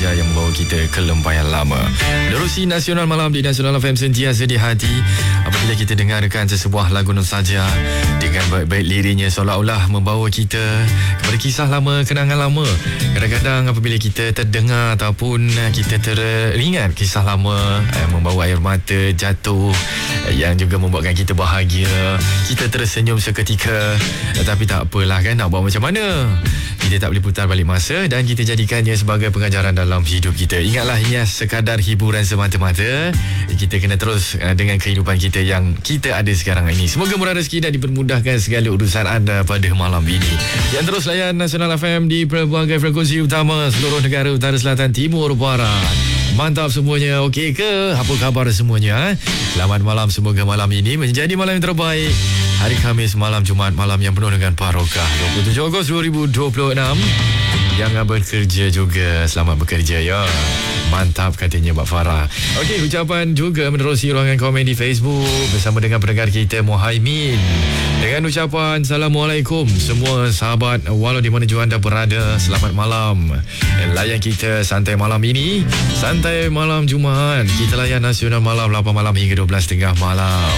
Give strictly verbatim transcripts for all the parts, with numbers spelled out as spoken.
nostalgia yang membawa kita ke lembah lama. Menerusi Nasional Malam di Nasional F M, sentiasa di hati apabila kita dengarkan sesebuah lagu nostalgia dengan baik-baik liriknya, seolah-olah membawa kita kepada kisah lama, kenangan lama. Kadang-kadang apabila kita terdengar ataupun kita teringat kisah lama, eh, membawa air mata jatuh, eh, yang juga membuatkan kita bahagia, kita tersenyum seketika. Tapi tak apalah kan, nak buat macam mana? Kita tak boleh putar balik masa dan kita jadikannya sebagai pengajaran dalam hidup kita. Ingatlah, ia sekadar hiburan semata-mata. Kita kena terus uh, dengan kehidupan kita yang kita ada sekarang ini. Semoga murah rezeki dan dipermudahkan segala urusan anda pada malam ini. Yang terus layan Nasional F M di pelbagai frekuensi utama seluruh negara utara, selatan, timur, barat. Mantap semuanya, okey ke? Apa khabar semuanya? Selamat malam, semoga malam ini menjadi malam yang terbaik. Hari Khamis, malam Jumaat, malam yang penuh dengan barokah. dua puluh tujuh Ogos dua ribu dua puluh enam. Yang bekerja juga, selamat bekerja ya. Mantap katanya Mbak Farah. Okey, ucapan juga menerusi ruangan komen di Facebook bersama dengan pendengar kita Muhaimin. Dengan ucapan Assalamualaikum semua sahabat walau di mana jua anda berada, selamat malam. Layan kita santai malam ini, santai malam Jumaat. Kita layan Nasional Malam lapan malam hingga dua belas tiga puluh malam.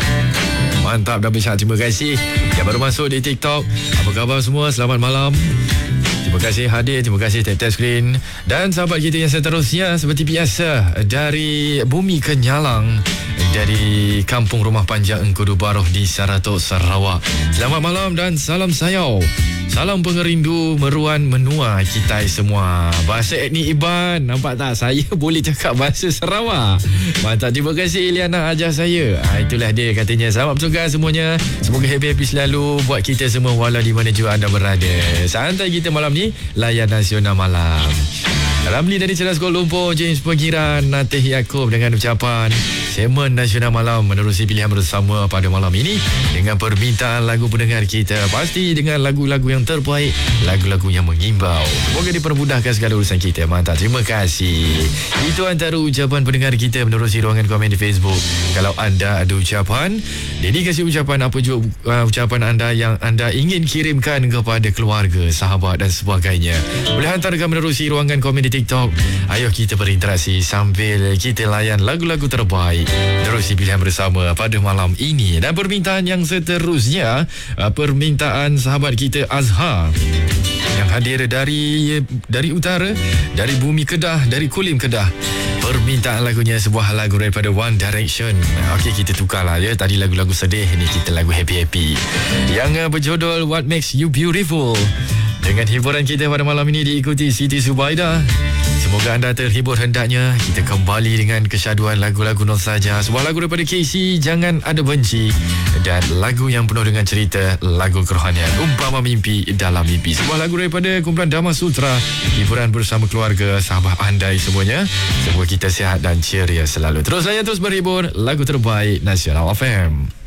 Mantap dah besar, terima kasih. Yang baru masuk di TikTok, apa khabar semua, selamat malam. Terima kasih hadir, terima kasih tap-tap screen. Dan sahabat kita yang seterusnya, seperti biasa, dari Bumi Kenyalang, dari Kampung Rumah Panjang Engkudu Baroh di Saratok, Sarawak. Selamat malam dan salam sayau. Salam pengerindu meruan menua kita semua. Bahasa etnik Iban, nampak tak? Saya boleh cakap bahasa Sarawak. Mantap, terima kasih Iliana ajar saya. Ha, itulah dia katanya. Selamat bersuka semuanya. Semoga happy-happy selalu buat kita semua walau di mana jua anda berada. Santai kita malam ni, layan Nasional Malam. Ramli dari Ceras Kuala Lumpur, James Pengiran, Natih Yaakob dengan ucapan segmen Nasional Malam menerusi pilihan bersama pada malam ini dengan permintaan lagu pendengar kita. Pasti dengan lagu-lagu yang terbaik, lagu-lagu yang mengimbau. Semoga dipermudahkan segala urusan kita. Mantap, terima kasih. Itu antara ucapan pendengar kita menerusi ruangan komen di Facebook. Kalau anda ada ucapan, dedikasi ucapan apa juga uh, ucapan anda yang anda ingin kirimkan kepada keluarga, sahabat dan sebagainya, boleh hantarkan menerusi ruangan komen di TikTok. Ayo kita berinteraksi sambil kita layan lagu-lagu terbaik menerusi pilihan bersama pada malam ini. Dan permintaan yang seterusnya, permintaan sahabat kita Azhar yang hadir dari dari utara, dari Bumi Kedah, dari Kulim Kedah. Permintaan lagunya sebuah lagu daripada One Direction. Okey, kita tukarlah ya. Tadi lagu-lagu sedih, ni kita lagu happy-happy yang berjudul What Makes You Beautiful. Dengan hiburan kita pada malam ini diikuti Siti Subaidah. Semoga anda terhibur hendaknya. Kita kembali dengan kesyaduan lagu-lagu nostalgia. Sebuah lagu daripada K C, Jangan Ada Benci. Dan lagu yang penuh dengan cerita, lagu kerohanian, Umpama Mimpi Dalam Mimpi. Sebuah lagu daripada kumpulan Dharma Sutra. Hiburan bersama keluarga, sahabat andai semuanya. Semoga kita sihat dan ceria selalu. Terus saya terus berhibur. Lagu terbaik Nasional F M.